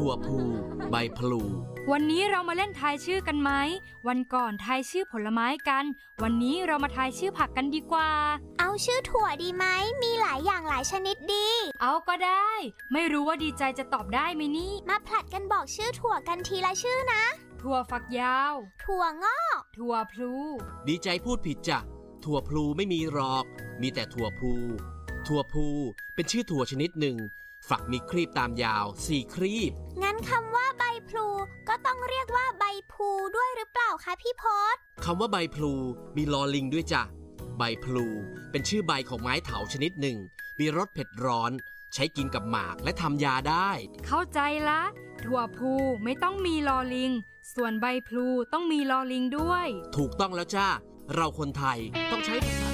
ถั่วพูใบพลูวันนี้เรามาเล่นทายชื่อกันไหมวันก่อนทายชื่อผลไม้กันวันนี้เรามาทายชื่อผักกันดีกว่าเอาชื่อถั่วดีไหมมีหลายอย่างหลายชนิดดีเอาก็ได้ไม่รู้ว่าดีใจจะตอบได้ไหมนี่มาผลัดกันบอกชื่อถั่วกันทีละชื่อนะถั่วฝักยาวถั่วงอกถั่วพลูดีใจพูดผิดจ้ะถั่วพลูไม่มีหรอกมีแต่ถั่วพูถั่วพูเป็นชื่อถั่วชนิดหนึ่งฝักมีครีบตามยาว4ครีบงั้นคำว่าใบพลูก็ต้องเรียกว่าใบพูด้วยหรือเปล่าคะพี่พศคำว่าใบพลูมีลอลิงด้วยจ้ะใบพลูเป็นชื่อใบของไม้เถาชนิดหนึ่งมีรสเผ็ดร้อนใช้กินกับหมากและทำยาได้เข้าใจละถั่วพูไม่ต้องมีลอลิงส่วนใบพลูต้องมีลอลิงด้วยถูกต้องแล้วจ้าเราคนไทยต้องใช้